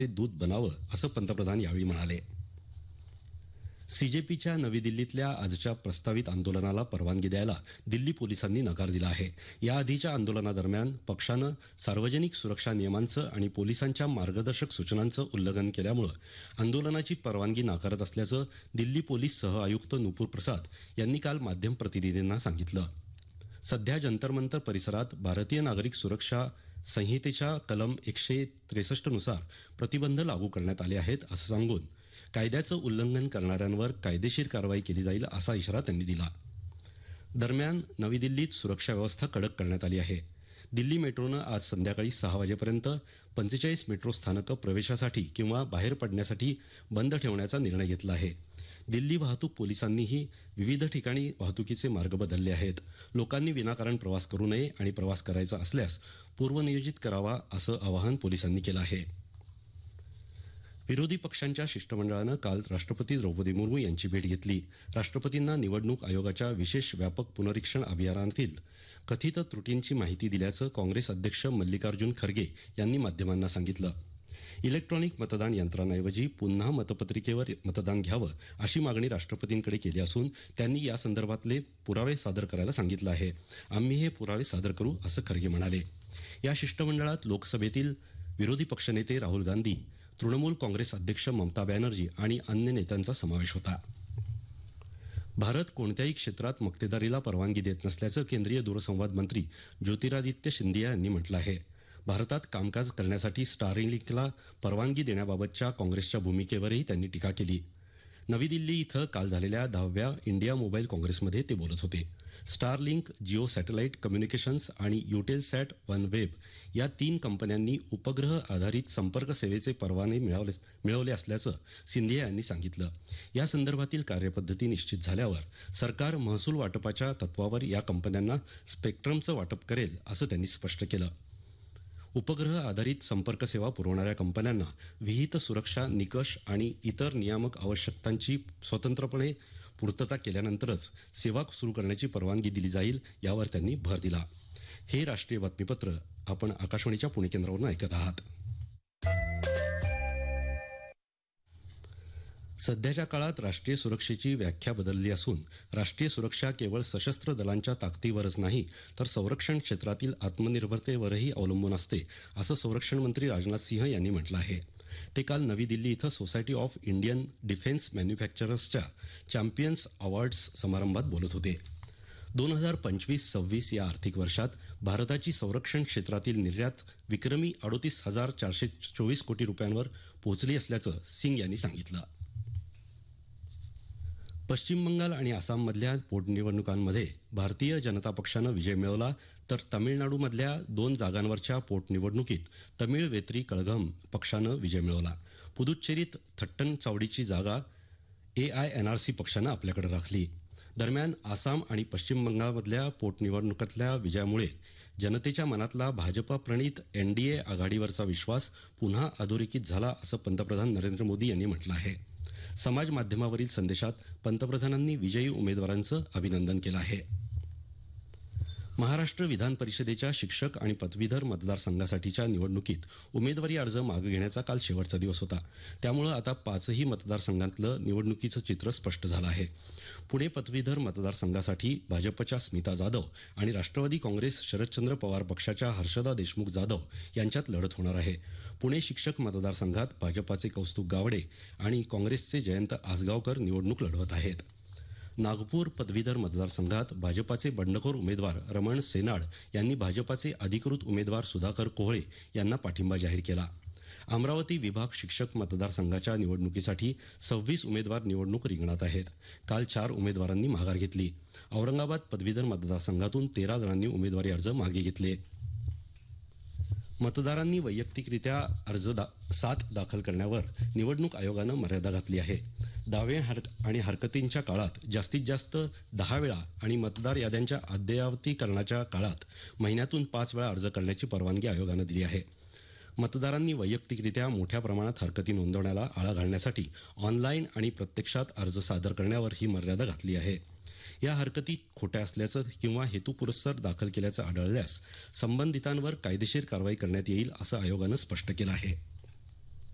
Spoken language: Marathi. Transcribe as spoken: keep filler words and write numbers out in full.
दूत बनावं असं पंतप्रधान यावेळी म्हणाले. सीजेपीच्या नवी दिल्लीतल्या आजच्या प्रस्तावित आंदोलनाला परवानगी द्यायला दिल्ली पोलिसांनी नकार दिला आहे. याआधीच्या आंदोलनादरम्यान पक्षानं सार्वजनिक सुरक्षा नियमांचं आणि पोलिसांच्या मार्गदर्शक सूचनांचं उल्लंघन केल्यामुळे आंदोलनाची परवानगी नाकारत असल्याचं दिल्ली पोलीस सहआयुक्त नुपूर प्रसाद यांनी काल माध्यम प्रतिनिधींना सांगितलं. सध्या जंतर मंतर परिसरात भारतीय नागरिक सुरक्षा संहितेच्या कलम एकशे त्रेसष्ट नुसार प्रतिबंध लागू करण्यात आले आहेत असं सांगून कायद्याचं उल्लंघन करणाऱ्यांवर कायदेशीर कारवाई केली जाईल असा इशारा त्यांनी दिला. दरम्यान नवी दिल्लीत सुरक्षा व्यवस्था कडक करण्यात आली आहे. दिल्ली मेट्रोनं आज संध्याकाळी सहा वाजेपर्यंत पंचेचाळीस मेट्रो स्थानकं प्रवेशासाठी किंवा बाहेर पडण्यासाठी बंद ठेवण्याचा निर्णय घेतला आहे. दिल्ली वाहतूक पोलिसांनीही विविध ठिकाणी वाहतुकीचे मार्ग बदलले आहेत. लोकांनी विनाकारण प्रवास करू नये आणि प्रवास करायचा असल्यास पूर्वनियोजित करावा असं आवाहन पोलिसांनी केलं आहे. विरोधी पक्षांच्या शिष्टमंडळानं काल राष्ट्रपती द्रौपदी मुर्मू यांची भेट घेतली. राष्ट्रपतींना निवडणूक आयोगाच्या विशेष व्यापक पुनरीक्षण अभियानातील कथित त्रुटींची माहिती दिल्याचं काँग्रेस अध्यक्ष मल्लिकार्जुन खरगे यांनी माध्यमांना सांगितलं. इलेक्ट्रॉनिक मतदान यंत्रांऐवजी पुन्हा मतपत्रिकेवर मतदान घ्यावं अशी मागणी राष्ट्रपतींकडे केली असून त्यांनी या संदर्भातले पुरावे सादर करायला सांगितलं आहे. आम्ही हे पुरावे सादर करू असं खरगे म्हणाले. या शिष्टमंडळात लोकसभेतील विरोधी पक्षनेते राहुल गांधी, तृणमूल काँग्रेस अध्यक्ष ममता बॅनर्जी आणि अन्य नेत्यांचा समावेश होता. भारत कोणत्याही क्षेत्रात मक्तेदारीला परवानगी देत नसल्याचं केंद्रीय दूरसंवाद मंत्री ज्योतिरादित्य सिंधिया यांनी म्हटलं आहे. भारतात कामकाज करण्यासाठी स्टारलिंकला परवानगी देण्याबाबतच्या काँग्रेसच्या भूमिकेवरही त्यांनी टीका केली. नवी दिल्ली इथं काल झालेल्या दहाव्या इंडिया मोबाईल काँग्रेसमध्ये ते बोलत होते. स्टारलिंक, जिओ सॅटेलाइट कम्युनिकेशन्स आणि युटेलसॅट वन वेब या तीन कंपन्यांनी उपग्रह आधारित संपर्क सेवेचे परवाने मिळवले मिळवले असल्याचं सिंधिया यांनी सांगितलं. या संदर्भातील कार्यपद्धती निश्चित झाल्यावर सरकार महसूल वाटपाच्या तत्वावर या कंपन्यांना स्पेक्ट्रमचं वाटप करेल असं त्यांनी स्पष्ट केलं. उपग्रह आधारित संपर्क सेवा पुरवणाऱ्या कंपन्यांना विहित सुरक्षा निकष आणि इतर नियामक आवश्यकतांची स्वतंत्रपणे पूर्तता केल्यानंतरच सेवा सुरू करण्याची परवानगी दिली जाईल यावर त्यांनी भर दिला. हे राष्ट्रीय बातमीपत्र आपण आकाशवाणीच्या पुणे केंद्रावरून ऐकत आहात. सध्याच्या काळात राष्ट्रीय सुरक्षेची व्याख्या बदलली असून राष्ट्रीय सुरक्षा केवळ सशस्त्र दलांच्या ताकदीवरच नाही तर संरक्षण क्षेत्रातील आत्मनिर्भरतेवरही अवलंबून असते असं संरक्षण मंत्री राजनाथ सिंह यांनी म्हटलं आहे. ते काल नवी दिल्ली इथं society of Indian defence मॅन्युफॅक्चरर्सच्या champions awards समारंभात बोलत होते. दोन हजार पंचवीस सव्वीस या आर्थिक वर्षात भारताची संरक्षण क्षेत्रातील निर्यात विक्रमी अडोतीस हजार चारशे चोवीस कोटी रुपयांवर पोहोचली असल्याचं सिंग यांनी सांगितलं. पश्चिम बंगाल आणि आसाममधल्या पोटनिवडणुकांमध्ये भारतीय जनता पक्षानं विजय मिळवला तर तामिळनाडूमधल्या दोन जागांवरच्या पोटनिवडणुकीत तमिळ वेत्री कळघम पक्षानं विजय मिळवला. पुदुच्चेरीत थट्टन चावडीची जागा एआयएनआरसी पक्षानं आपल्याकडे राखली. दरम्यान आसाम आणि पश्चिम बंगालमधल्या पोटनिवडणुकातल्या विजयामुळे जनतेच्या मनातला भाजपा प्रणित एनडीए आघाडीवरचा विश्वास पुन्हा अधोरेखित झाला असं पंतप्रधान नरेंद्र मोदी यांनी म्हटलं आहे. समाज माध्यमावरील संदेशात पंतप्रधानांनी विजयी उमेदवारांचं अभिनंदन केलं आहे. महाराष्ट्र विधान परिषदेच्या शिक्षक आणि पदवीधर मतदारसंघासाठीच्या निवडणुकीत उमेदवारी अर्ज मागे घेण्याचा काल शेवटचा दिवस होता. त्यामुळे आता पाचही मतदारसंघातलं निवडणुकीचं चित्र स्पष्ट झालं आहे. पुणे पदवीधर मतदारसंघासाठी भाजपच्या स्मिता जाधव आणि राष्ट्रवादी काँग्रेस शरदचंद्र पवार पक्षाच्या हर्षदा देशमुख जाधव यांच्यात लढत होणार आहे. पुणे शिक्षक मतदारसंघात भाजपाचे कौस्तुभ गावडे आणि काँग्रेसचे जयंत आसगावकर निवडणूक लढवत आहेत. नागपूर पदवीधर मतदारसंघात भाजपाचे बंडखोर उमेदवार रमण सेनाड यांनी भाजपाचे अधिकृत उमेदवार सुधाकर कोहळे यांना पाठिंबा जाहीर केला. अमरावती विभाग शिक्षक मतदारसंघाच्या निवडणुकीसाठी सव्वीस उमेदवार निवडणूक रिंगणात आहेत. काल चार उमेदवारांनी माघार घेतली. औरंगाबाद पदवीधर मतदारसंघातून तेरा जणांनी उमेदवारी अर्ज मागे घेतले. मतदारांनी वैयक्तिकरित्या अर्ज दा सात दाखल करण्यावर निवडणूक आयोगानं मर्यादा घातली आहे. दावे हर आणि हरकतींच्या काळात जास्तीत जास्त दहा वेळा आणि मतदार याद्यांच्या अद्ययावतीकरणाच्या काळात महिन्यातून पाच वेळा अर्ज करण्याची परवानगी आयोगानं दिली आहे. मतदारांनी वैयक्तिकरित्या मोठ्या प्रमाणात हरकती नोंदवण्याला आळा घालण्यासाठी ऑनलाईन आणि प्रत्यक्षात अर्ज सादर करण्यावर ही मर्यादा घातली आहे. या हरकती खोट्या असल्याचं किंवा हेतुपुरस्सर दाखल केल्याचं आढळल्यास संबंधितांवर कायदेशीर कारवाई करण्यात येईल असं आयोगानं स्पष्ट केलं आहे.